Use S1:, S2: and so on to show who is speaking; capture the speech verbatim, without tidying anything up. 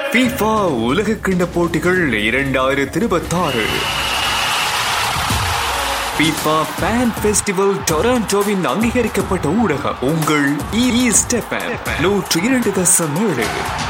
S1: FIFA உலக கிண்ண போட்டிகள் இரண்டாயிரத்தி இருபத்தாறு FIFA Fan Festival டொராண்டோவின் அங்கீகரிக்கப்பட்ட ஊடகம் உங்கள் ஈஸ்ட் எஃப்எம் நூற்றி இரண்டு தசம் ஏழு.